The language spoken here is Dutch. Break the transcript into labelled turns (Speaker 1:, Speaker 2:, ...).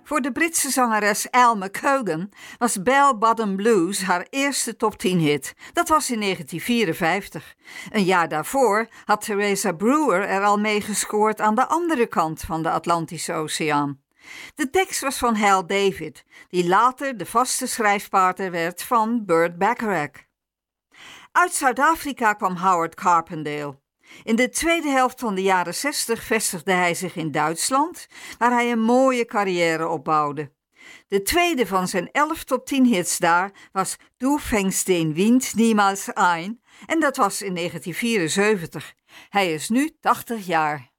Speaker 1: Voor de Britse zangeres Al McCougan was Bell Bottom Blues haar eerste top 10 hit. Dat was in 1954. Een jaar daarvoor had Teresa Brewer er al mee gescoord aan de andere kant van de Atlantische Oceaan. De tekst was van Hal David, die later de vaste schrijfpartner werd van Burt Bacharach. Uit Zuid-Afrika kwam Howard Carpendale. In de tweede helft van de jaren 60 vestigde hij zich in Duitsland, waar hij een mooie carrière opbouwde. De tweede van zijn 11 top 10 hits daar was Du fängst den Wind niemals ein en dat was in 1974. Hij is nu 80 jaar.